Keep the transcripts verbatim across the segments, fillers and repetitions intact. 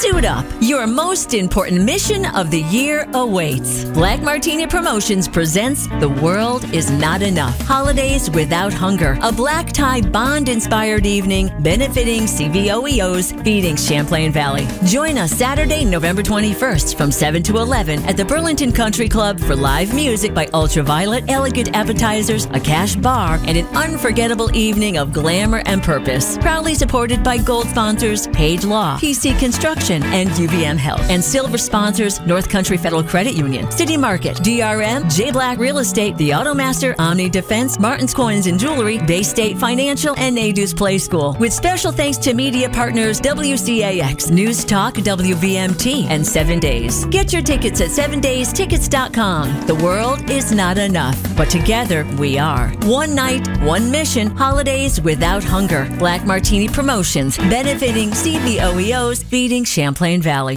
Suit up. Your most important mission of the year awaits. Black Martini Promotions presents The World Is Not Enough. Holidays Without Hunger. A black tie bond-inspired evening benefiting C V O E Os feeding Champlain Valley. Join us Saturday, November twenty-first from seven to eleven at the Burlington Country Club for live music by Ultraviolet, elegant appetizers, a cash bar, and an unforgettable evening of glamour and purpose. Proudly supported by gold sponsors Page Law, P C Construction, and U V M Health. And silver sponsors North Country Federal Credit Union, City Market, D R M, J Black Real Estate, The Automaster, Omni Defense, Martin's Coins and Jewelry, Bay State Financial, and Nadeau's Play School. With special thanks to media partners W C A X, News Talk, W V M T, and Seven Days. Get your tickets at seven days tickets dot com. The world is not enough, but together we are. One night, one mission, holidays without hunger. Black Martini Promotions, benefiting C V O E Os, feeding Champlain Valley.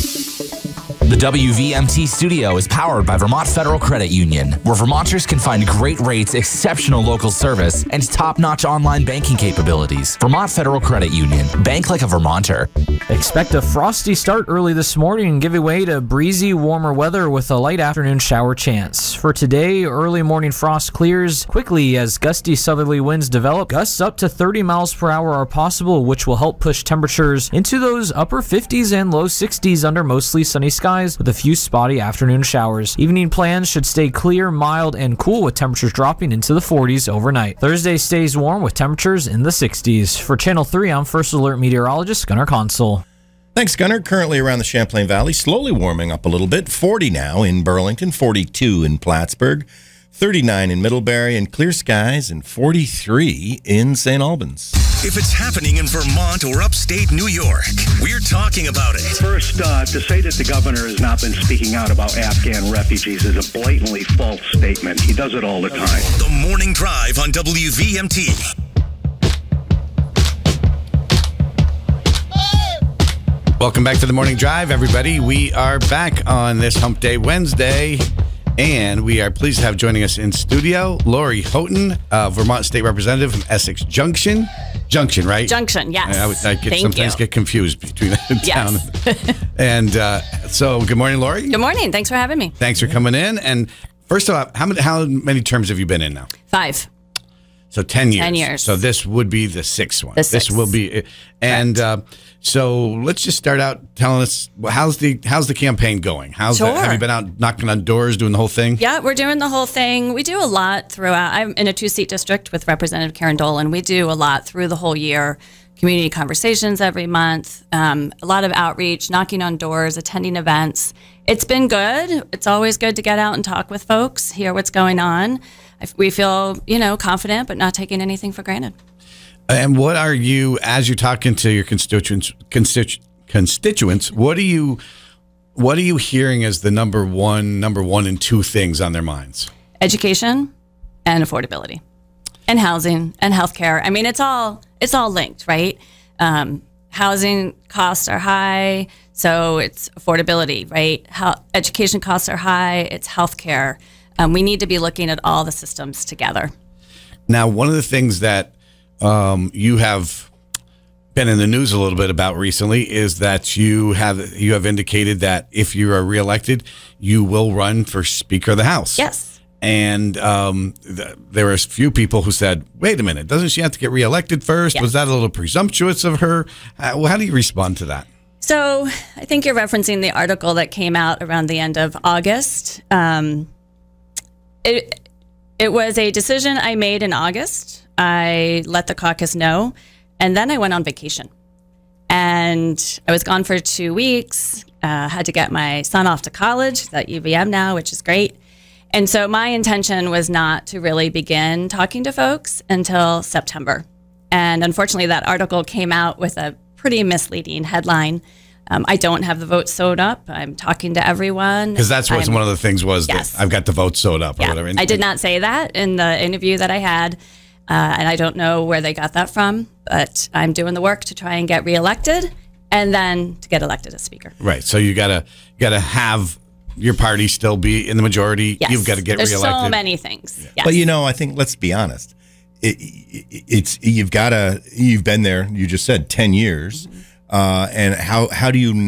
The W V M T studio is powered by Vermont Federal Credit Union, where Vermonters can find great rates, exceptional local service, and top-notch online banking capabilities. Vermont Federal Credit Union. Bank like a Vermonter. Expect a frosty start early this morning and give way to breezy, warmer weather with a light afternoon shower chance. For today, early morning frost clears quickly as gusty southerly winds develop. Gusts up to thirty miles per hour are possible, which will help push temperatures into those upper fifties and low sixties under mostly sunny skies, with a few spotty afternoon showers. Evening plans should stay clear, mild, and cool with temperatures dropping into the forties overnight. Thursday stays warm with temperatures in the sixties. For Channel three, I'm First Alert meteorologist Gunnar Consul. Thanks, Gunnar. Currently around the Champlain Valley, slowly warming up a little bit. forty now in Burlington, forty-two in Plattsburgh, thirty-nine in Middlebury, and clear skies, and forty-three in Saint Albans. If it's happening in Vermont or upstate New York, we're talking about it. First, uh, to say that the governor has not been speaking out about Afghan refugees is a blatantly false statement. He does it all the time. The Morning Drive on W V M T. Welcome back to the Morning Drive, everybody. We are back on this Hump Day Wednesday, and we are pleased to have joining us in studio Lori Houghton, uh, Vermont State Representative from Essex Junction. Junction, right? Junction, yes. I, I, I get, Thank sometimes you. get confused between the town. Yes. And uh, so, good morning, Lori. Good morning. Thanks for having me. Thanks for coming in. And first of all, how many, how many terms have you been in now? Five. So ten years. Ten years. So this would be the sixth one. The This sixth. will be, and uh, so let's just start out telling us well, how's the how's the campaign going? How's Sure. the, have you been out knocking on doors, doing the whole thing? Yeah, we're doing the whole thing. We do a lot throughout. I'm in a two-seat district with Representative Karen Dolan. We do a lot through the whole year. Community conversations every month, um, a lot of outreach, knocking on doors, attending events. It's been good. It's always good to get out and talk with folks, hear what's going on. I- We feel, you know, confident, but not taking anything for granted. And what are you, as you're talking to your constituents, constitu- constituents, what are you, what are you hearing as the number one, number one and two things on their minds? Education and affordability and housing and healthcare. I mean, it's all it's all linked, right? Um, housing costs are high, so it's affordability, right? How, education costs are high, it's healthcare. Um, we need to be looking at all the systems together. Now, one of the things that um, you have been in the news a little bit about recently is that you have you have indicated that if you are reelected, you will run for Speaker of the House. Yes. And um, th- there were a few people who said, wait a minute, doesn't she have to get reelected first? Yes. Was that a little presumptuous of her? Uh, well, how do you respond to that? So I think you're referencing the article that came out around the end of August. Um, it it was a decision I made in August. I let the caucus know, and then I went on vacation. And I was gone for two weeks, uh, had to get my son off to college, he's at U V M now, which is great. And so my intention was not to really begin talking to folks until September. And unfortunately, that article came out with a pretty misleading headline. Um, I don't have the vote sewed up. I'm talking to everyone. Because that's what I'm- one of the things was Yes. that I've got the vote sewed up or yeah, whatever. And- I did not say that in the interview that I had. Uh, and I don't know where they got that from, but I'm doing the work to try and get reelected and then to get elected as Speaker. Right. So you gotta gotta have your party still be in the majority. Yes. You've got to get There's reelected. so many things. Yes. But you know, I think let's be honest. It, it, it's you've got to. You've been there. You just said ten years, uh, and how how do you